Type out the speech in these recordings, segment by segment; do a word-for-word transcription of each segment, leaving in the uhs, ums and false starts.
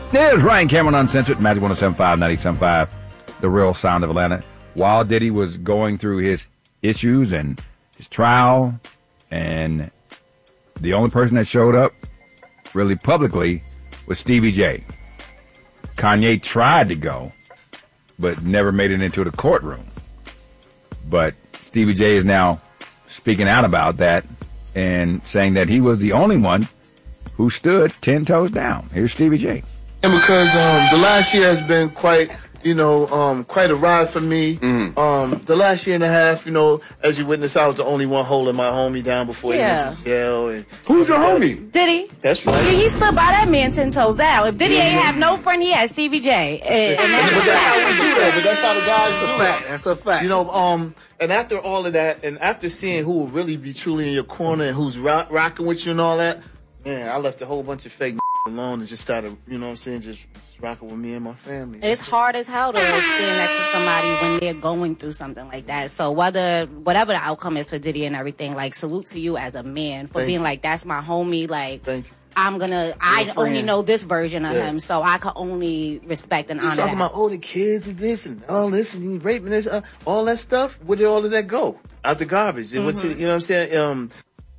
There's Ryan Cameron Uncensored, Magic one oh seven point five, ninety-seven point five, the real sound of Atlanta. While Diddy was going through his issues and his trial, and the only person that showed up really publicly was Stevie J. Kanye tried to go, but never made it into the courtroom. But Stevie J is now speaking out about that and saying that he was the only one who stood ten toes down. Here's Stevie J. And because um, the last year has been quite, you know, um, quite a ride for me. Mm. Um, the last year and a half, you know, as you witness, I was the only one holding my homie down before Yeah. he went to jail. And Who's your homie? Diddy. That's right. Yeah, he stood by that man ten toes down. If Diddy ain't have no friend, he had Stevie J. And, and that's But that's how we do that. But that's how the guys do That's a fact. That's a fact. You know, um, and after all of that, and after seeing who will really be truly in your corner and who's rock, rocking with you and all that, man, I left a whole bunch of fake alone and just started, you know what I'm saying, just, just rocking with me and my family. It's hard as hell to stand next to somebody when they're going through something like that. So whether, whatever the outcome is for Diddy and everything, like, salute to you as a man for Thank being you. like, that's my homie, like, Thank you. I'm gonna, I friend. only know this version of Yeah. him, so I can only respect and He's honor talking that. about, oh, the kids is this and all this and he raping this, uh, all that stuff. Where did all of that go? Out the garbage. It went to, you know what I'm saying? Um,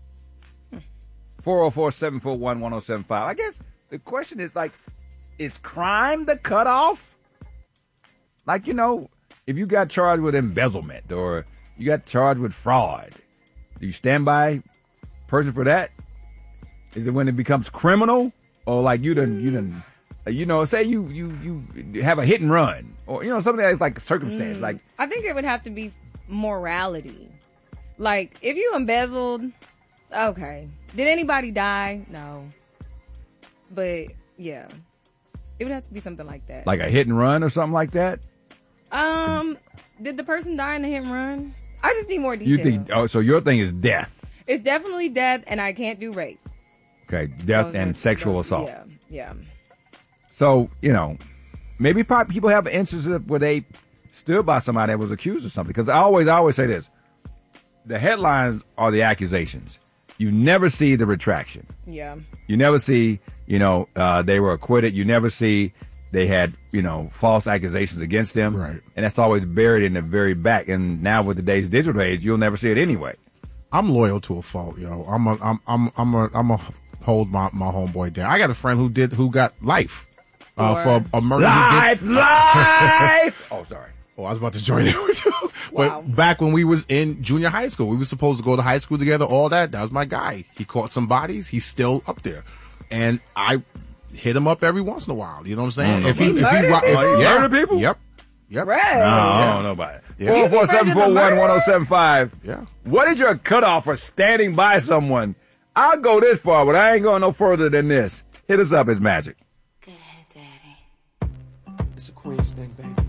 four oh four, seven four one, one oh seven five. I guess the question is, like, is crime the cutoff? Like, you know, if you got charged with embezzlement or you got charged with fraud, do you stand by person for that? Is it when it becomes criminal? Or like you done, you done, you know, say you, you, you have a hit and run or, you know, something that's like circumstance. Mm. Like, I think it would have to be morality. Like, if you embezzled, okay. Did anybody die? No. But, yeah. It would have to be something like that. like a hit and run or something like that? Um, did the person die in the hit and run? I just need more detail. You think, oh, so your thing is death. It's definitely death, and I can't do rape. Okay, death Those and are- sexual those- assault. Yeah, yeah. So, you know, maybe pop- people have instances where they stood by somebody that was accused of something. Because I always, I always say this. The headlines are the accusations. You never see the retraction. Yeah. You never see, you know, uh, they were acquitted. You never see they had, you know, false accusations against them. Right. And that's always buried in the very back. And now with today's digital age, you'll never see it anyway. I'm loyal to a fault, yo. I'm a, I'm, I'm, I'm a, I'm a hold my, my homeboy down. I got a friend who did, who got life, uh, for a murder. Life, he did. life! Oh, sorry. Oh, I was about to join in with you. Wow. But back when we was in junior high school, we were supposed to go to high school together, all that. That was my guy. He caught some bodies. He's still up there. And I hit him up every once in a while. You know what I'm saying? Mm. If he, if he, Murder ro- if, people? Oh, you yeah, murder people? Yep. Yep. Right. No, I Yeah. don't know about it. Yeah. four four seven four one, one oh seven five. Yeah. What is your cutoff for standing by someone? I'll go this far, but I ain't going no further than this. Hit us up. It's Magic. Go ahead, Daddy. It's a Queens thing, baby.